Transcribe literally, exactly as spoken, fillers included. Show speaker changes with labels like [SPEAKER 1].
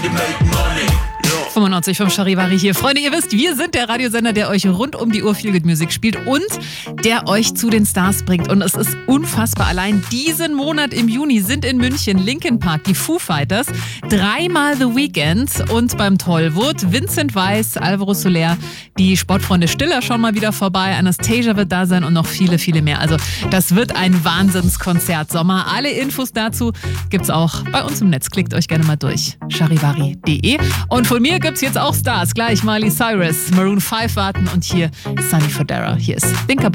[SPEAKER 1] fünfundneunzig vom Charivari hier. Freunde, ihr wisst, wir sind der Radiosender, der euch rund um die Uhr Feel-Good Music spielt und der euch zu den Stars bringt. Und es ist unfassbar. Allein diesen Monat im Juni sind in München Linkin Park, die Foo Fighters, dreimal The Weeknd und beim Tollwood Vincent Weiss, Alvaro Soler, die Sportfreunde Stiller schon mal wieder vorbei, Anastasia wird da sein und noch viele, viele mehr. Also das wird ein Wahnsinnskonzert Sommer. Alle Infos dazu gibt's auch bei uns im Netz. Klickt euch gerne mal durch. charivari punkt de. Und von mir gibt's jetzt auch Stars. Gleich Miley Cyrus, Maroon fünf warten und hier Sunny Fodera. Hier ist Binker